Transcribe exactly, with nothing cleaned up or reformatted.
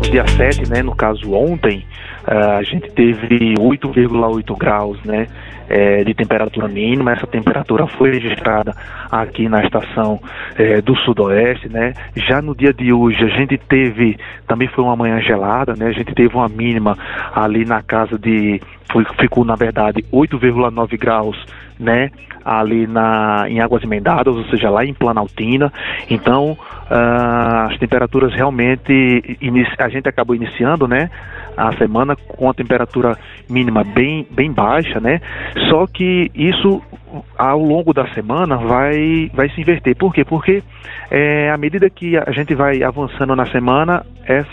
dia sete, né, no caso ontem, uh, a gente teve oito vírgula oito graus, né, é, de temperatura mínima. Essa temperatura foi registrada aqui na estação é, do Sudoeste, né. Já no dia de hoje a gente teve, também foi uma manhã gelada, né, a gente teve uma mínima ali na casa de, foi, ficou na verdade oito vírgula nove graus, né, ali na, em Águas Emendadas, ou seja, lá em Planaltina. Então, uh, as temperaturas realmente, inici, a gente acabou iniciando, né, a semana com a temperatura mínima bem, bem baixa, né, só que isso ao longo da semana vai, vai se inverter. Por quê? Porque é, à medida que a gente vai avançando na semana, essa